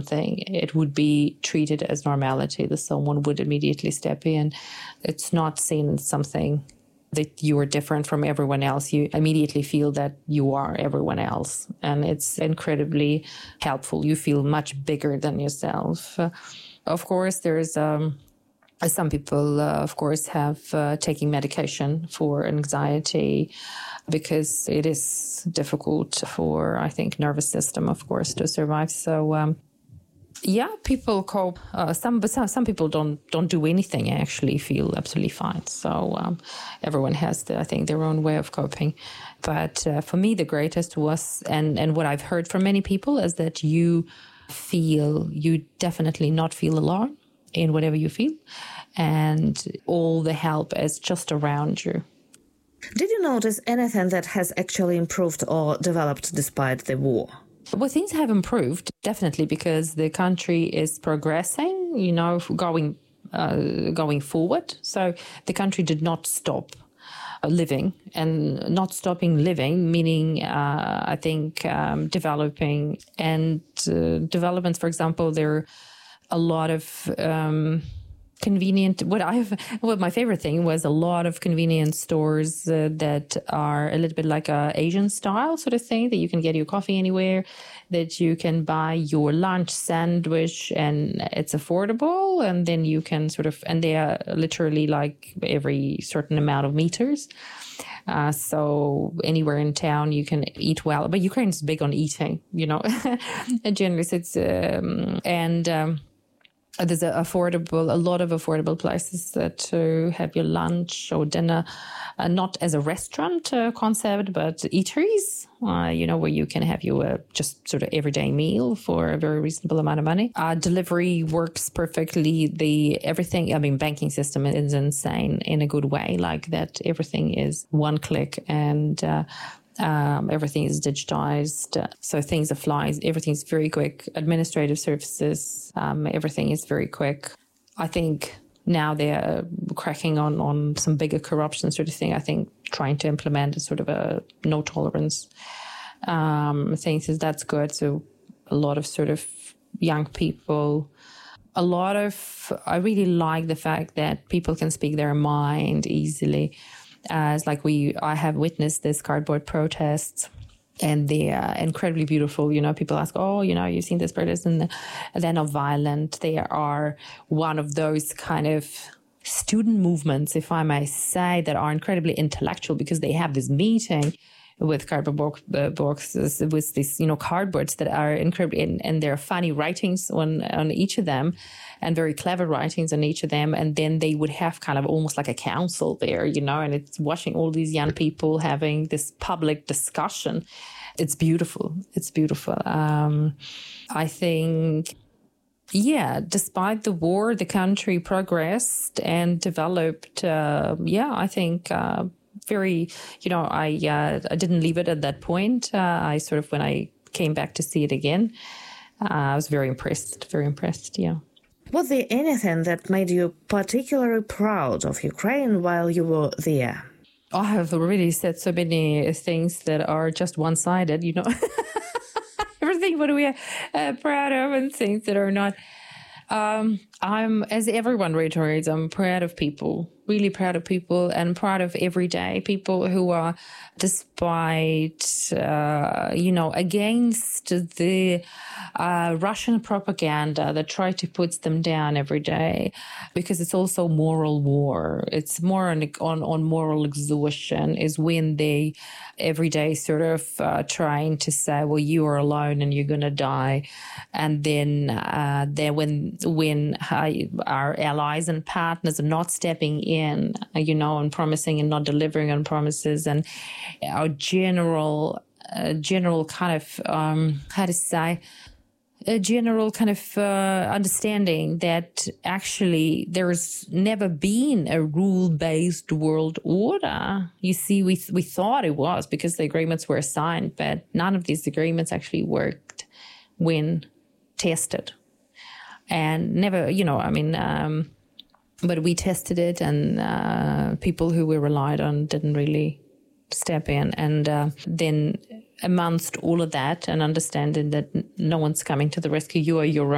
something, it would be treated as normality, that someone would immediately step in. It's not seen as something that you are different from everyone else. You immediately feel that you are everyone else. And it's incredibly helpful. You feel much bigger than yourself. Of course, there's some people, of course, have taking medication for anxiety because it is difficult for, I think, nervous system, of course, to survive. So, yeah, people cope. Some people don't do anything and actually feel absolutely fine. So everyone has, I think, their own way of coping. But for me, the greatest was, and what I've heard from many people is that you definitely not feel alone in whatever you feel, and all the help is just around you. Did you notice anything that has actually improved or developed despite the war? Well, things have improved, definitely, because the country is progressing, going forward. So the country did not stop living, and not stopping living, meaning, I think, developing. And developments, for example, there are a lot of convenient. My favorite thing was a lot of convenience stores that are a little bit like a Asian style sort of thing, that you can get your coffee anywhere, that you can buy your lunch sandwich and it's affordable, and then you can and they are literally like every certain amount of meters. So anywhere in town you can eat well, but Ukraine is big on eating, and generally it's there's a lot of affordable places to have your lunch or dinner, not as a restaurant concept, but eateries, where you can have your just sort of everyday meal for a very reasonable amount of money. Delivery works perfectly. Banking system is insane in a good way, like that everything is one click and everything is digitized, so things are flying. Everything's very quick. Administrative services, everything is very quick. I think now they're cracking on some bigger corruption sort of thing. I think trying to implement a sort of a no tolerance thing, so that's good. So a lot of sort of young people. I really like the fact that people can speak their mind easily. I have witnessed this cardboard protests, and they are incredibly beautiful. People ask, you've seen this protest, and they're not violent. They are one of those kind of student movements, if I may say, that are incredibly intellectual, because they have this meeting with cardboard boxes, with these, cardboards that are incredibly, and there are funny writings on each of them, and very clever writings on each of them. And then they would have kind of almost like a council there, and it's watching all these young people having this public discussion. It's beautiful. It's beautiful. I think, despite the war, the country progressed and developed. I think, very, I didn't leave it at that point. When I came back to see it again, I was very impressed, yeah. Was there anything that made you particularly proud of Ukraine while you were there? I have already said so many things that are just one-sided, everything what we are proud of, and things that are not. I'm, as everyone reiterates, I'm proud of people, really proud of people, and proud of everyday people who are, despite, against the Russian propaganda that try to put them down every day, because it's also moral war. It's more on moral exhaustion, is when they every day sort of trying to say, well, you are alone and you're going to die. And then when our allies and partners are not stepping in, and promising and not delivering on promises, and our general kind of, a general kind of understanding that actually there's never been a rule-based world order. You see, we thought it was because the agreements were signed, but none of these agreements actually worked when tested. And never, but we tested it, and people who we relied on didn't really step in. And then amongst all of that, and understanding that no one's coming to the rescue, you are your